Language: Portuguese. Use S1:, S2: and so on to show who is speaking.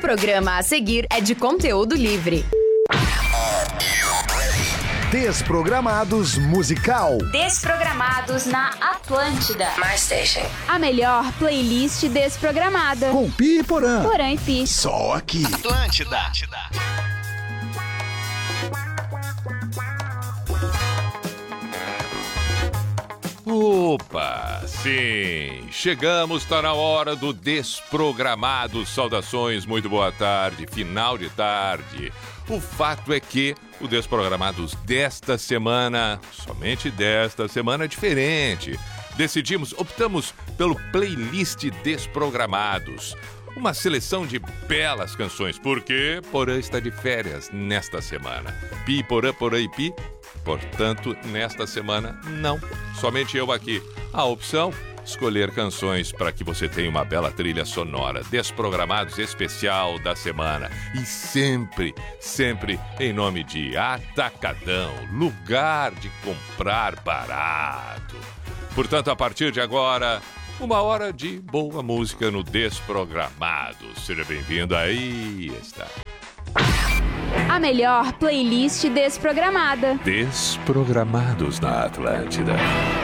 S1: programa a seguir é de conteúdo livre.
S2: Desprogramados Musical.
S3: Desprogramados na Atlântida.
S4: My Station.
S3: A melhor playlist desprogramada.
S2: Com Pi e Porã.
S3: Porã e Pi.
S2: Só aqui.
S5: Atlântida.
S6: Opa, sim, chegamos, está na hora do Desprogramados. Saudações, muito boa tarde, final de tarde. O fato é que o Desprogramados desta semana, somente desta semana, é diferente. Optamos pelo playlist Desprogramados. Uma seleção de belas canções, porque Porã está de férias nesta semana. Pi, Porã e Pi. Portanto, nesta semana, não. Somente eu aqui. A opção, escolher canções para que você tenha uma bela trilha sonora. Desprogramados especial da semana. E sempre em nome de Atacadão, lugar de comprar barato. Portanto, a partir de agora, uma hora de boa música no Desprogramados. Seja bem-vindo, aí está.
S3: A melhor playlist desprogramada.
S6: Desprogramados na Atlântida.